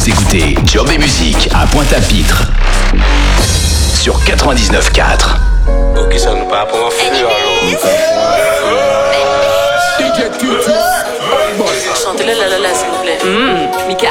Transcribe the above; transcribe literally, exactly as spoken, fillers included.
Vous écoutez Job et Musique à Pointe-à-Pitre sur quatre-vingt-dix-neuf quatre. Ok, ça nous part pour un feu alors. Chantez-le là là là s'il vous plaît. Mmh, Mika.